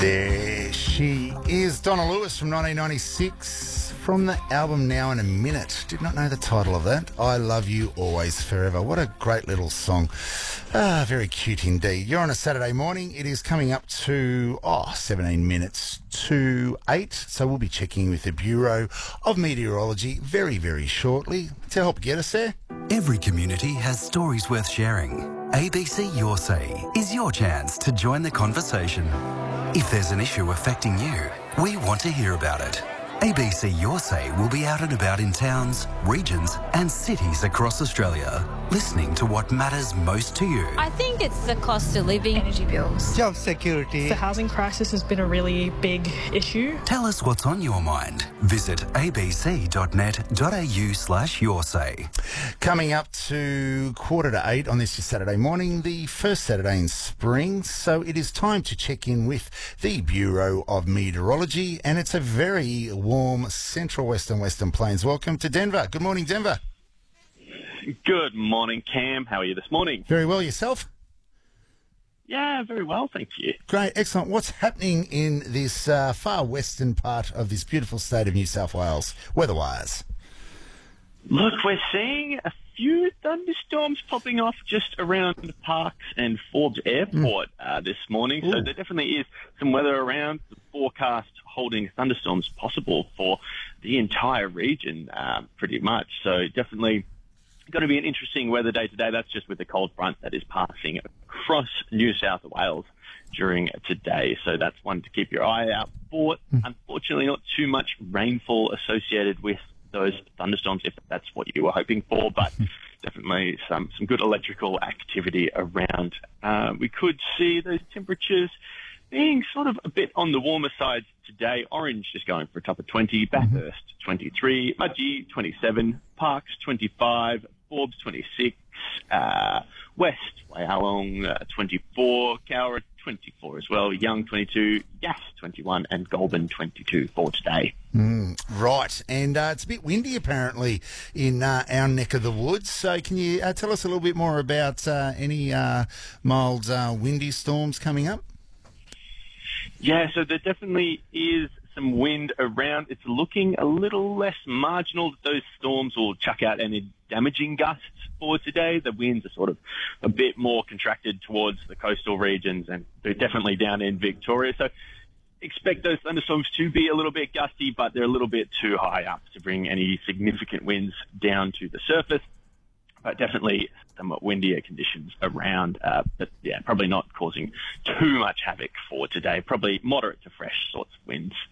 There she is, Donna Lewis from 1996, from the album Now in a Minute. Did not know the title of that. I Love You Always Forever. What a great little song. Very cute indeed. You're on a Saturday morning. It is coming up to 17 minutes to 8, so we'll be checking with the Bureau of Meteorology very, very shortly to help get us there. Every community has stories worth sharing. ABC Your Say is your chance to join the conversation. If there's an issue affecting you, we want to hear about it. ABC Your Say will be out and about in towns, regions and cities across Australia, listening to what matters most to you. I think it's the cost of living, energy bills, job security. The housing crisis has been a really big issue. Tell us what's on your mind. Visit abc.net.au/yoursay. Coming up to 7:45 on this Saturday morning, the first Saturday in spring, so it is time to check in with the Bureau of Meteorology, and it's a very warm central western plains. Welcome to Denver. Good morning, Denver. Good morning, Cam. How are you this morning? Very well, yourself? Yeah, very well, thank you. Great, excellent. What's happening in this far western part of this beautiful state of New South Wales, weather-wise? Look, we're seeing a few thunderstorms popping off just around Parkes and Forbes Airport this morning. Ooh. So there definitely is some weather around. The forecast holding thunderstorms possible for the entire region, pretty much. So definitely going to be an interesting weather day today. That's just with the cold front that is passing across New South Wales during today. So that's one to keep your eye out for. Unfortunately, not too much rainfall associated with those thunderstorms, if that's what you were hoping for, but definitely some good electrical activity around. We could see those temperatures being sort of a bit on the warmer side today. Orange is going for a top of 20, Bathurst 23, Mudgee 27, Parkes 25, Forbes 26, West Wayalong 24, Cowra 24 as well, Young 22, Yass 21 and Goulburn 22 for today. Right, and it's a bit windy apparently in our neck of the woods, so can you tell us a little bit more about any mild windy storms coming up? Yeah, so there definitely is some wind around. It's looking a little less marginal that those storms will chuck out any damaging gusts for today. The winds are sort of a bit more contracted towards the coastal regions, and they're definitely down in Victoria. So expect those thunderstorms to be a little bit gusty, but they're a little bit too high up to bring any significant winds down to the surface. But definitely some windier conditions around, but yeah, probably not causing too much havoc for today. Probably moderate to fresh sorts of winds